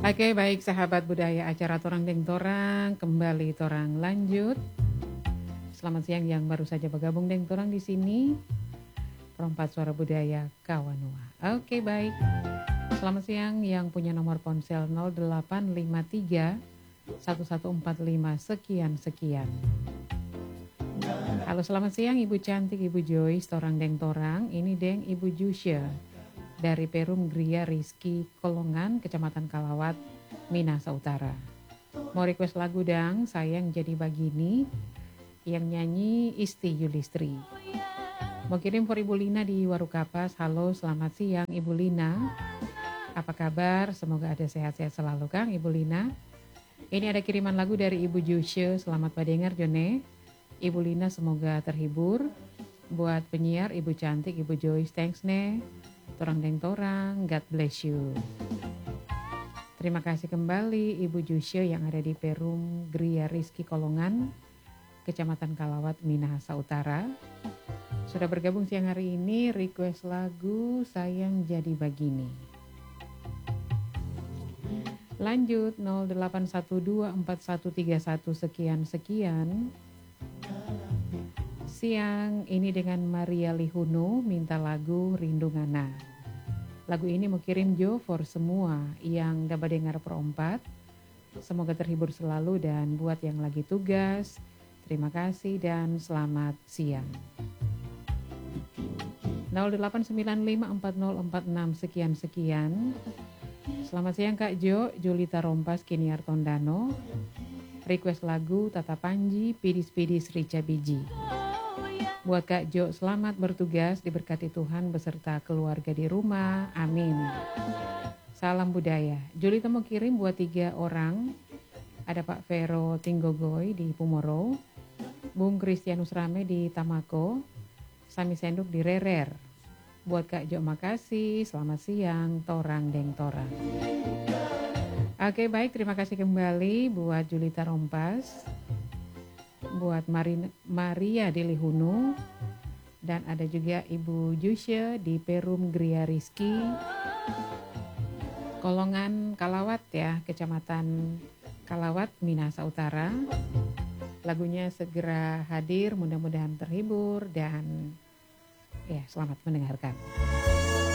Oke, baik sahabat budaya acara Torang Deng Torang, kembali Torang lanjut. Selamat siang yang baru saja bergabung Deng Torang di sini. Perempat Suara Budaya Kawanua. Oke, baik. Selamat siang yang punya nomor ponsel 0853 1145 sekian. Halo, selamat siang Ibu Cantik, Ibu Joyce, Torang Deng Torang. Ini Deng Ibu Jusya dari Perum Gria Rizky Kolongan, Kecamatan Kalawat, Minahasa Utara. Mau request lagu dang, Sayang Jadi Bagini, yang nyanyi Isti Yulistri. Mau kirim for Ibu Lina di Warukapas. Halo, selamat siang Ibu Lina. Apa kabar? Semoga ada sehat-sehat selalu Kang Ibu Lina. Ini ada kiriman lagu dari Ibu Jusya. Selamat mendengar Jone. Ibu Lina semoga terhibur. Buat penyiar Ibu Cantik, Ibu Joyce, thanks ne. Torang Deng Torang, God bless you. Terima kasih kembali Ibu Jusya yang ada di Perum Gria Rizky Kolongan, Kecamatan Kalawat, Minahasa Utara. Sudah bergabung siang hari ini, request lagu Sayang Jadi Bagini. Lanjut 08124131 sekian. Siang ini dengan Maria Lihuno minta lagu Rindu Ngana. Lagu ini mau kirim Jo for semua yang dapat dengar perempat. Semoga terhibur selalu dan buat yang lagi tugas, terima kasih dan selamat siang. 08954046 sekian. Selamat siang Kak Jo, Julita Rompas, Kiniar Tondano. Request lagu Tata Panji, Pidis-Pidis Rica Biji. Buat Kak Jo, selamat bertugas, diberkati Tuhan beserta keluarga di rumah, amin. Salam budaya. Julita mau kirim buat 3 orang. Ada Pak Vero Tinggogoy di Pumoro, Bung Kristianus Rame di Tamako, Sami Senduk di Rerer. Buat Kak Jo makasih, selamat siang, Torang Deng Torang. Oke baik, terima kasih kembali buat Julita Rompas, buat Maria di Lihunu, dan ada juga Ibu Jusya di Perum Gria Rizky Kolongan Kalawat ya, Kecamatan Kalawat, Minahasa Utara. Lagunya segera hadir, mudah-mudahan terhibur dan ya selamat mendengarkan.